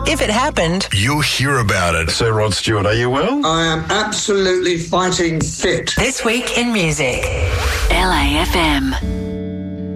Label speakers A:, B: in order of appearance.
A: If it happened,
B: you'll hear about it. Sir Rod Stewart, are you well?
C: I am absolutely fighting fit.
A: This week in music.
D: LAFM.